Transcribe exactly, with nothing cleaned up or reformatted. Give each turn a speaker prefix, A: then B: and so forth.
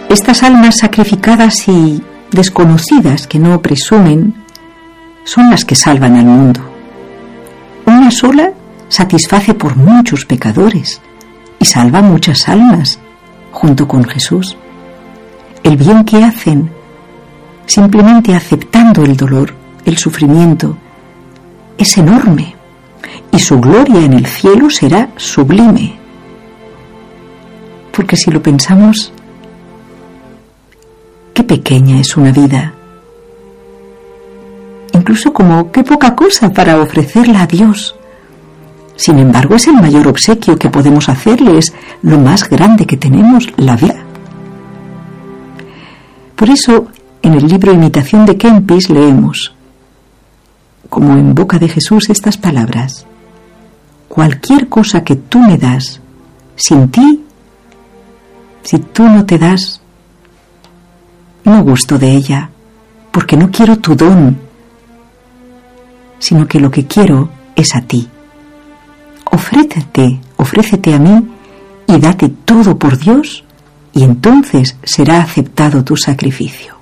A: Estas almas sacrificadas y desconocidas que no presumen son las que salvan al mundo. Una sola satisface por muchos pecadores y salva muchas almas junto con Jesús. El bien que hacen, simplemente aceptando el dolor, el sufrimiento, es enorme y su gloria en el cielo será sublime. Porque si lo pensamos, qué pequeña es una vida, incluso como qué poca cosa para ofrecerla a Dios. Sin embargo, es el mayor obsequio que podemos hacerle, es lo más grande que tenemos, la vida. Por eso, en el libro Imitación de Kempis leemos, como en boca de Jesús, estas palabras: cualquier cosa que tú me das, sin ti, si tú no te das, no gusto de ella, porque no quiero tu don, sino que lo que quiero es a ti. Ofrécete, ofrécete a mí y date todo por Dios, y entonces será aceptado tu sacrificio.